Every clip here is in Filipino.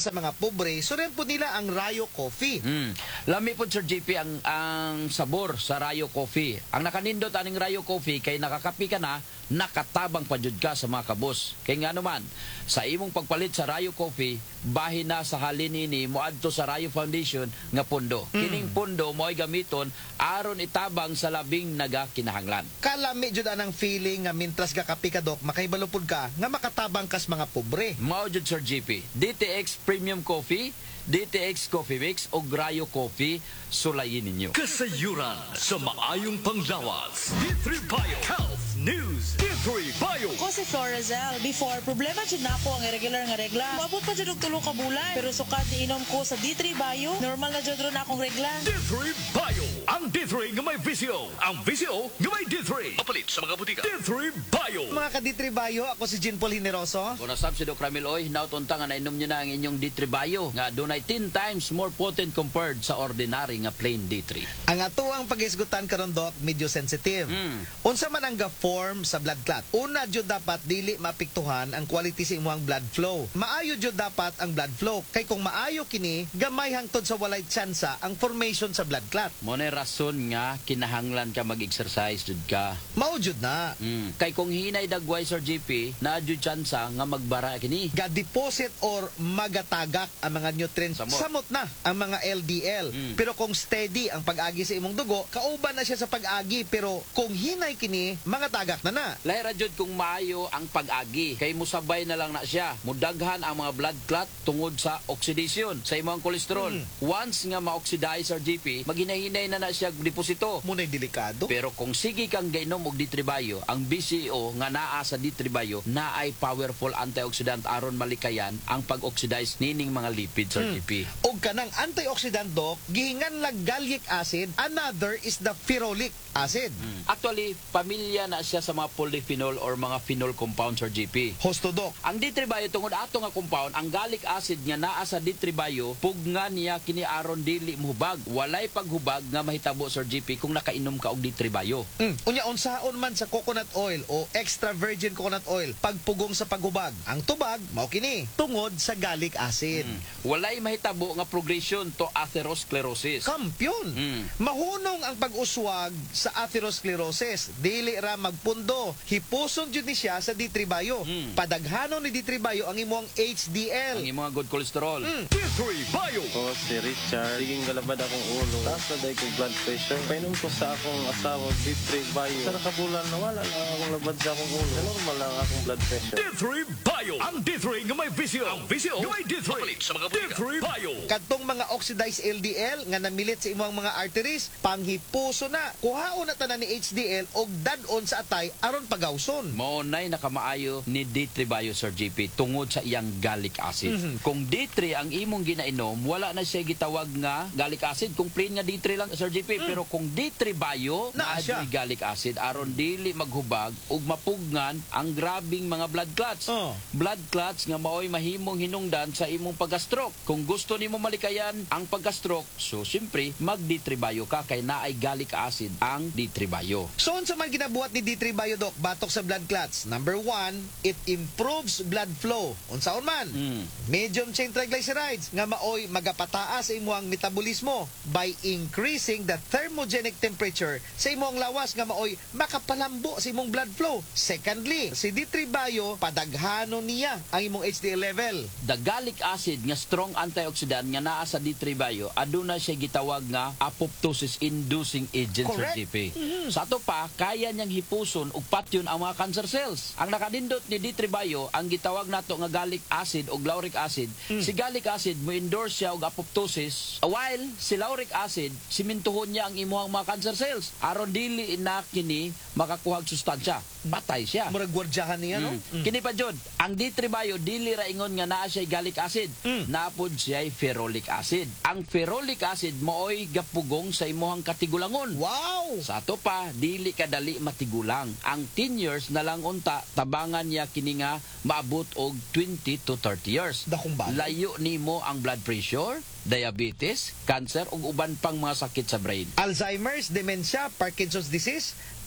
sa mga pobre, so rin po nila ang Rayo Coffee. Lami po Sir JP ang sabor sa Rayo Coffee. Ang nakanindot aning Rayo Coffee kay nakakapi ka na, nakatabang pa jud ka sa mga kabos. Kay nga naman, sa imong pagpalit sa Rayo Coffee, bahin na sa halin ini moadto sa Rayo Foundation nga pundo. Kining pundo mo'y gamiton aron itabang sa labing nagakinahanglan. Kalami jud anang feeling nga mintras ka kapi ka dok, makaibalupod ka nga makatabang kas mga pobre. Mao jud Sir JP, DTX Premium Coffee, DTX Coffee Mix o Rayo Coffee, sulayin ninyo. Kasayuran sa maayong panglawas. D3 Bio Health News. D3 Bio. Ko si Florazel. Before, problema dyan na ako ang irregular nga regla. Maabot pa dyan og 3 ka bulan. Pero sukad ni inom ko sa D3 Bio, normal na dyan ron akong regla. D3 Bio. Ang D3 nga may visyo. Ang visyo nga may D3. Papalit sa mga butika. D3 Bio. Mga ka-D3 Bio, ako si Jean Paul Hineroso. Kung nasab si Doc Ramil Oy, nautunta nga nainom nyo na ang inyong D3 Bio nga dunay 10 times more potent compared sa ordinary nga plain D3. Ang atuang pag-isgutan karon dok, medyo sensitive. Unsa man ang ga-form sa blood clot? Una jud dapat dili mapiktuhan ang quality sa imong blood flow. Maayo jud dapat ang blood flow. Kay kung maayo kini, gamay hangtod sa walay tsansa ang formation sa blood clot. Mo na rason nga kinahanglan ka mag-exercise jud ka. Mao jud na. Kay kung hinay dagway Sir JP, na jud tsansa nga magbara kini. Ga-deposit or magatagak ang mga nutrients. Samot na ang mga LDL. Pero kung steady ang pag-agi sa imong dugo, kauban na siya sa pag-agi. Pero kung hinay kini, mga tagak na. Lahira jud kung maayo ang pag-agi. Kay musabay na lang na siya. Mudaghan ang mga blood clot tungod sa oxidation sa imong kolesterol. Once nga ma-oxidize Sir JP, maghinay-hinay na siya deposito. Muna'y delikado. Pero kung sige kang gainom og D3 Bio, ang BCO nga naa sa D3 Bio na ay powerful antioxidant aron malikayan ang pag-oxidize nining mga lipid Sir JP. Og kanang antioxidant dok, gihingan lang gallic acid, another is the ferulic acid. Actually, pamilya na siya sa mga polyphenol or mga phenol compounds Sir JP. Hosto dok. Ang D3 Bio tungod ato nga compound, ang gallic acid nga naa sa D3 Bio, pugna niya kini aron dili mohubag. Walay paghubag nga mahitabo Sir JP kung nakainom ka og D3 Bio. Unya unsaon man sa coconut oil o extra virgin coconut oil pagpugong sa paghubag. Ang tubag mao kini tungod sa gallic acid. Walay mahitabo nga progression to atherosclerosis. Kampyon. Mahunong ang pag-uswag sa atherosclerosis. Dili ra magpundo. Hipuson jud ni siya sa D3 Bio. Padaghanon ni D3 Bio ang imong HDL. Ang imong good cholesterol. D3 Bio. Ako si Richard. Siging galabad akong ulo. Taas na dahil kong blood pressure. Painom ko sa akong asawa, D3 Bio. Sa nakabulan na wala lang akong labad sa akong ulo. Normal lang akong blood pressure. D3 Bio. Ang D3 nga may visyo. Ang visyo nga may D3. Papalit sa mga butika. D3 Bio. Kadtong mga oxidized LDL nga namilit sa imong mga arteries, panghipuso na. Kuhaon na tanan ni HDL og dad-on sa atay aron pagawson. Maunay nakamaayo ni D3 Bio Sir JP tungod sa iyang gallic acid. Kung D3 ang imong ginainom, wala na siya gitawag nga gallic acid. Kung plain nga D3 lang Sir JP, pero kung D3 Bio, Naa siya. naadyo'y gallic acid aron dili maghubag ug mapugnan ang grabing mga blood clots. Blood clots nga maoy mahimong hinungdan sa imong pagka-stroke. Kung gusto nimo malikayan ang pagka-stroke, so siyempre mag D3 Bio ka kay naay gallic acid ang D3 Bio. So unsa man ginabuhat ni D3 Bio Doc batok sa blood clots? Number 1, it improves blood flow. Unsaon man? Medium chain triglycerides nga maoy magapataas sa imong metabolismo by increasing the thermogenic temperature sa imong lawas nga maoy makapalambo sa imong blood flow. Secondly, si D3 Bio padaghanon niya ang imong HDL level. The gallic acid nga strong antioxidant nga naa sa D3 Bio aduna siya gitawag nga apoptosis inducing agent Sir Correct. JP. Sa ato pa kaya niyang hipuson ug patyon ang mga cancer cells. Ang nakadindot ni D3 Bio ang gitawag nato nga gallic acid o lauric acid. Si gallic acid mo endorse siya og apoptosis while si lauric acid simintuhon niya ang imuhang mga cancer cells aron dili na kini makakuhag sustansya. Patay siya. Murag gwardyahan niya, no? Kini pa jud, ang D3 Bio dili ra ingon nga naa siya gallic acid. Napod siya ferrolic acid. Ang ferrolic acid mooy gapugong sa imuhang katigulangon. Wow! Sa ato pa, dili kadali matigulang. Ang 10 years na lang unta, tabangan niya kini nga maabot og 20 to 30 years. Dakong bala. Layo nimo ang blood pressure, diabetes, cancer ug uban pang mga sakit sa brain. Alzheimer's, dementia, Parkinson's disease,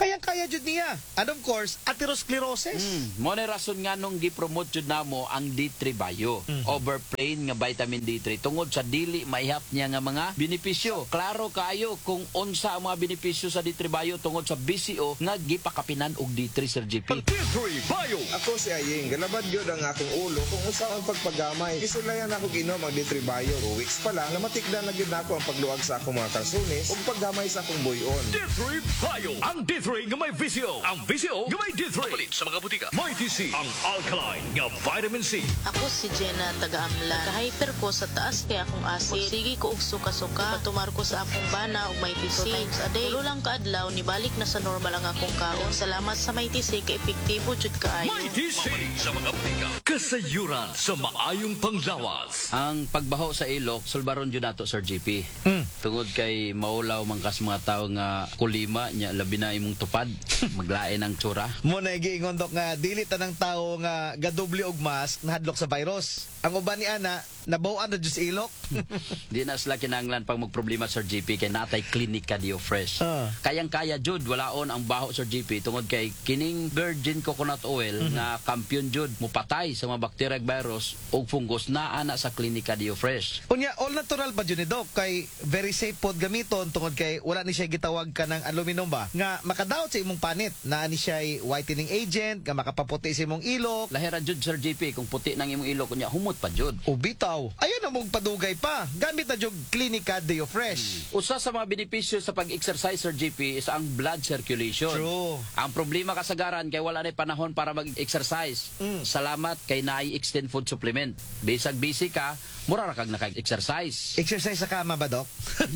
Kayang-kaya jud niya. And of course, atherosclerosis. Mo na rason nga nung gi-promote jud namo ang D3 Bio over plain nga vitamin D3 tungod sa dili maihap niya nga mga benepisyo. Klaro kayo kung unsa ang mga benepisyo sa D3 Bio tungod sa BCO nga gipakapinan og D3 Sir JP. D3 Bio. Ako si Aying, galabad gyud ang akong ulo kung unsa ang pagpagamay. Isulayan ako ginom ang D3 Bio. 2 weeks pa lang, namatikdan na gyud nako ang pagluag sa akong mga kalsunis ug paggamay sa akong buyon. D3 Bio. Ang D3 nga may visio. Ang visio nga may D3. Palit sa mga butika. May TC. Ang alkaline nga vitamin C. Ako si Jenna taga-Amlan. Naka-hyper ko sa taas kaya akong acid. Sige ko og suka-suka. Patumar ko sa akong bana og may TC. 2 times a day. Tulo lang kaadlaw ni balik na sa normal ang akong kaon. Salamat sa may TC kay epektibo jud kaayo. May TC. Sa mga butika. Kasayuran sa maayong panglawas. Ang pagbaho sa ilok, sulbaron jud nato Sir JP. Tungod kay maulaw man kas mga tawo nga kulima nya labi na imong tupad, maglain ang tsura. Mo na giingon dok nga dili tanang tawo nga gadoble og mask nahadlok sa virus. Ang uban ni ana nabaw-an na jud sa ilok. Di na sila kinahanglan pag magproblema Sir JP kay natay Clinica Dio Fresh. Kayang-kaya jud walaon ang baho Sir JP tungod kay kining virgin coconut oil nga kampiyon jud mupatay sa mga bakterya ug virus ug fungus na ana sa Clinica Dio Fresh. Unya all natural pa jud ni dok kay very safe pod gamiton tungod kay wala ni siya gitawag ka ng aluminum ba nga makadaot sa imong panit na ni siya whitening agent nga makapaputi sa imong ilok. Lahira jud Sir JP kung puti nang imong ilok unya humot pa jud. O bitaw, ayan na mong padugay pa. Gamit na jud Clinica Dio Fresh. Usa sa mga benepisyo sa pag-exercise Sir JP is ang blood circulation. True. Ang problema kasagaran kay wala na panahon para mag-exercise. Salamat kay naay extend food supplement. Bisag busy ka, mura ra kag naka-exercise. Exercise sa kama ba dok?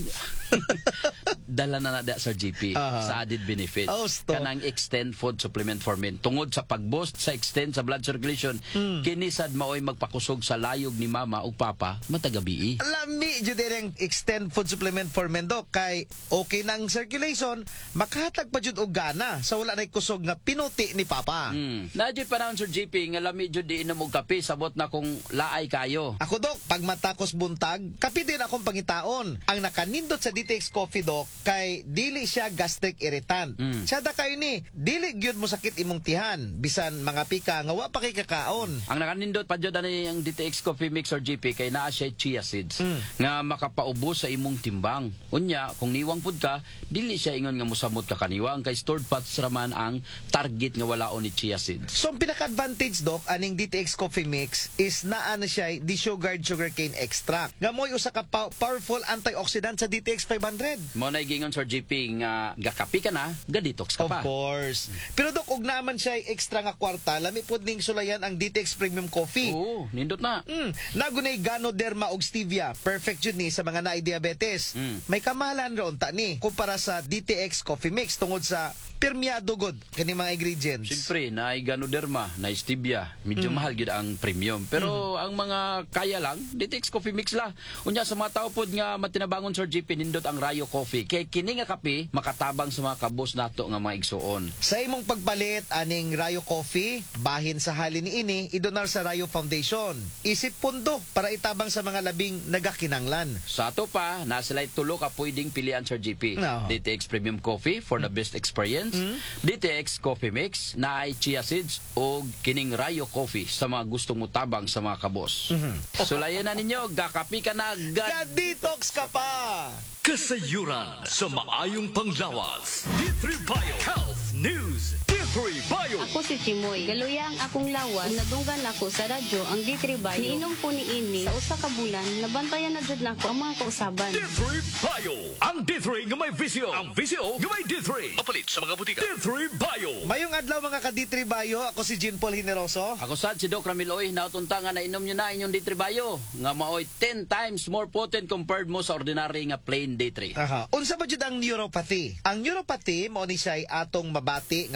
Dala na da Sir JP sa added benefit. Oh, stop. Kanang extend food supplement for men. Tungod sa pag-boost sa extend sa blood circulation, kinisad maoy magpakusog sa layog ni mama ug papa matagabi. Lami jud ang extend food supplement for men dok kay okay nang circulation, makahatag pa jud og gana sa wala nay kusog nga pinuti ni papa. Nadyo panahon Sir JP nga lami jud di inom og kape sabot na kung laay kayo. Ako dok, pag matakos buntag, kape din akong pangitaon. Ang nakanindot sa DTX Coffee dok kay dili siya gastric irritant. Siya da kayo ni, dili gyud mo sakit imong tihan bisan mga pika nga wa pa kay kakaon. Ang nakanindot pa jud ani ang DTX Coffee Mix or JP kay naa siya chia seeds nga makapaubos sa imong timbang. Unya kung niwang pud ka, dili siya ingon nga mosamot ka kaniwang kay stored fats raman ang target nga walaon ni chia seeds. So ang pinaka-advantage dok aning DTX Coffee Mix is naa na siya desugared sugarcane extract. Nga mo'y usa ka powerful antioxidant sa DTX 500. Mo na gingon Sir JP nga gakapi ka na, ga-detox ka Of pa. course. Pero dok, og naman siya extra nga kwarta, lami pod ning sulayan ang DTX Premium Coffee. Oo, nindot na. Nagunay Ganoderma og stevia. Perfect yun ni sa mga naay diabetes. May kamahalan ron ta ni kumpara sa DTX Coffee Mix tungod sa permeado god kani mga ingredients. Siyempre, na Ganoderma, na stevia, medyo mahal gid ang premium. Pero ang mga kaya lang, DTX Coffee Mix la. Unya sa mga tao pod nga matinabangon Sir JP nindot ang Rayo Coffee. Kay kini nga kape makatabang sa mga kabos nato nga mga igsuon. Sa imong pagpalit aning Rayo Coffee, bahin sa halin ini idonar sa Rayo Foundation. Isip pundo para itabang sa mga labing nagakinanglan. Sa ato pa, na sila'y tulo ka pwedeng pilian Sir JP. No. DTX Premium Coffee for the best experience. DTX Coffee Mix na ay chia seeds o kining Rayo Coffee sa mga gustong mutabang sa mga kabos. Sulayan na ninyo, gakapi ka na, Ga-detox ka pa! Kasayuran sa maayong panglawas. D3 Bio Health News. D3 Bio. Ako si Chimoy. Galuya ang akong lawas. Nadunggan ako sa radyo ang D3 Bio. Niinom po ni ini sa usa ka bulan. Nabantayan na jud nako ang mga kausaban. D3 Bio. Ang D3 nga may visio. Ang visio nga may D3. Mapalit sa mga butika. D3 Bio. Mayong adlaw mga ka-D3 Bio, ako si Jean Paul Hineroso. Ako sad si Doc Ramiloy, nautunta nga nainom nyo na inyong D3 Bio. Nga maoy 10 times more potent compared mo sa ordinary nga plain D3. Unsa ba jud ang neuropathy? Ang neuropathy mao ni siya atong mabati nga binhod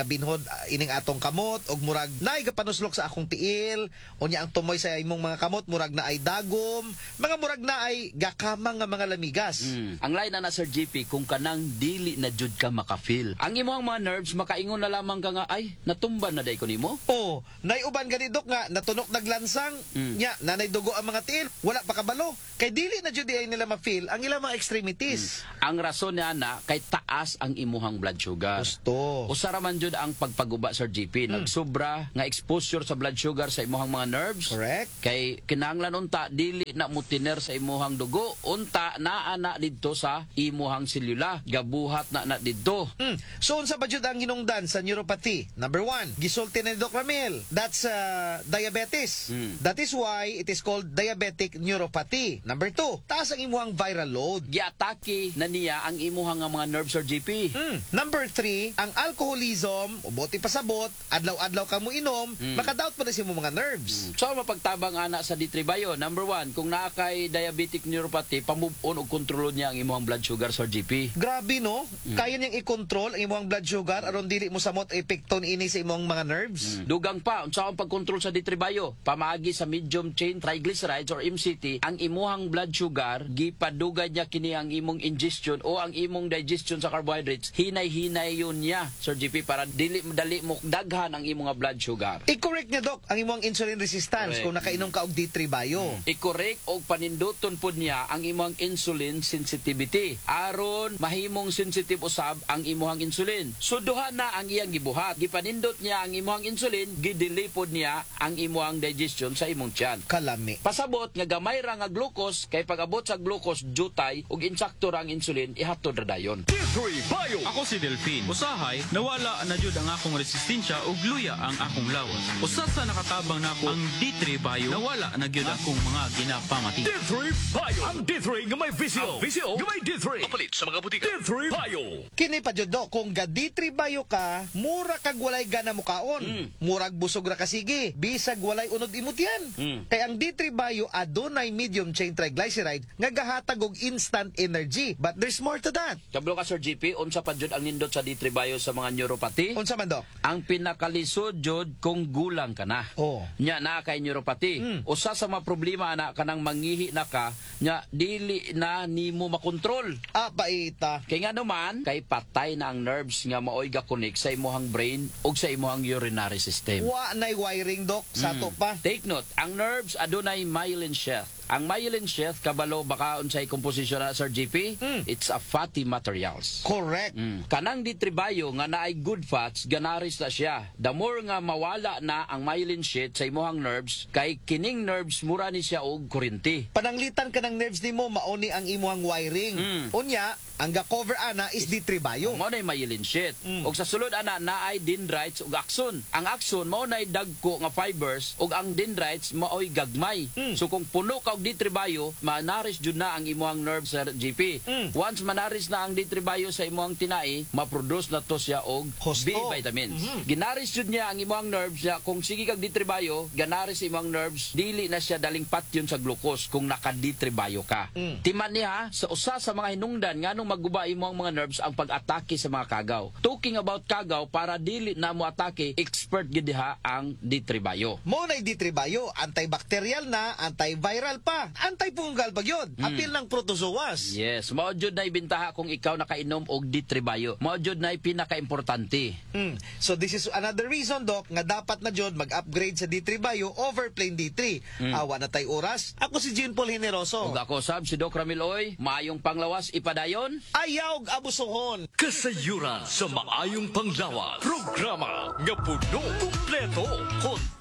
ining atong kamot og murag naay gapanuslok sa akong tiil, unya ang tumoy sa imong mga kamot murag na ay dagom, mga murag na ay gakamang nga mga lamigas. Ang lain na Sir JP kung kanang dili na jud ka makafeel. Ang imong mga nerves makaingon na lamang ka nga ay natumba na day ko nimo. Oh, nay uban gani dok nga natunok naglansang nya nanay dugo ang mga tiil, wala pa kabalo. Kay dili na jud ay nila ma-feel ang ilang mga extremities. Ang rason niya na kay taas ang imuhang blood sugar. Gusto. Usara man jud ang pagpaguba Sir JP, nagsobra nga exposure sa blood sugar sa imuhang mga nerves. Correct. Kay kinahanglan unta dili na mutiner sa imuhang dugo, unta naa na didto sa imuhang selula, gabuhat na didto. So unsa ba jud ang hinungdan sa neuropathy? Number 1, gisulti na ni Doc Ramil. That's diabetes. That is why it is called diabetic neuropathy. Number 2, taas ang imuhang viral load. Giatake na niya ang imuhang nga mga nerves Sir JP. Number 3, ang alcoholism, ubuti pasabot, adlaw-adlaw ka mo inom, makadaot pa na sa imong mga nerves. So mapagtabang ana sa D3 Bio, number 1, kung naa kay diabetic neuropathy, pamove-on o kontrolon niya ang imuhang blood sugar Sir JP. Grabe no? Kaya niyang i-control ang imong blood sugar aron dili mo samot epekton ini sa imong mga nerves. Dugang pa, unsa ang pagkontrol sa D3 Bio? Pamaagi sa medium chain triglycerides or MCT, ang imuhang blood sugar, gipadugay niya kini ang imong ingestion o ang imong digestion sa carbohydrates, hinay-hinay yun niya, Sir JP, para dili madali mo daghan ang imong blood sugar. I-correct niya, Doc, ang imong insulin resistance Correct. kung nakainom ka og D3 Bio. I-correct o paninduton pod niya ang imong insulin sensitivity aron mahimong sensitive usab ang imong insulin. So duha na ang iyang gibuhat. Gipanindot niya ang imong insulin, gidelay pod niya ang imong digestion sa imong tiyan. Kalami. Pasabot nga gamay ra nga glucose, kay pag-abot sa glucose jutay ug insakto ra ang insulin ihatod ra dayon. D3 Bio. Ako si Delphine. Usahay, nawala na jud ang akong resistensya ug luya ang akong lawas. Usa sa nakatabang nako ang D3 Bio, nawala na gyud akong mga ginapamati. D3 Bio. Ang D3 nga may visio. Ang visio nga may D3. Kapalit sa mga butika. D3 Bio. Kini pa jud, Doc, kung ga D3 Bio ka, mura kag walay gana mo kaon. Murag busog ra ka sige, bisag walay unod imutyan. Kay ang D3 Bio adunay medium chain triglyceride nga gahatag og instant energy. But there's more to that. Kablo ka Sir JP, unsa pa jud ang nindot sa D3 Bio sa mga neuropathy? Unsa man, Doc? Ang pinakalisod jud kung gulang ka na. Oh. Nya na kay neuropathy. Usa sa mga problema na kanang mangihi na ka, nya dili na nimo makontrol. Paita. Kay nga naman, kay patay na ang nerves nga maoy ga-connect sa imuhang brain ug sa imuhang urinary system. Wa nay wiring, Doc, sato pa. Take note, ang nerves adunay myelin sheath. Ang myelin sheath, kabalo baka unsay komposisyon na Sir JP? It's a fatty materials. Correct. Kanang D3 Bio nga naay good fats, ganaris na siya. The more nga mawala na ang myelin sheath sa imuhang nerves, kay kining nerves mura ni siya og kuryente. Pananglitan ka ng nerves nimo mauni ang imuhang wiring. Unya, ang ga-cover ana is D3 Bio. Mao nay myelin sheath. Ug sa sulod ana naay dendrites ug axon. Ang axon mao nay dagko nga fibers ug ang dendrites maoy gagmay. So kung puno ka og D3 Bio, manaris jud na ang imuhang nerves Sir JP. Once manaris na ang D3 Bio sa imuhang tinai, ma-produce na to siya og Husto. B vitamins. Ginaris jud niya ang imuhang nerves niya. Kung sige kag D3 Bio, ganaris imong nerves, dili na siya daling patyon sa glucose kung naka D3 Bio ka. Timan niya sa usa sa mga hinungdan nganong maguba imong mga nerves ang pag-atake sa mga kagaw. Talking about kagaw, para dili na mo atake, expert gid diha ang D3 Bio. Mo na D3 Bio, antibacterial na, antiviral pa, antifungal pa gyud. Apil ng protozoas. Yes, mao jud na ibintaha kung ikaw nakainom og D3 Bio. Mao jud na pinaka-importante. So this is another reason, Doc, nga dapat na jud mag-upgrade sa D3 Bio over plain D3. Awa na tay oras. Ako si Jean Paul Generoso. Ug ako sab si Doc Ramiloy, maayong panglawas ipadayon. Ayaw og abusohon. Kasayuran sa maayong panglawas. Programa nga puno kumpleto.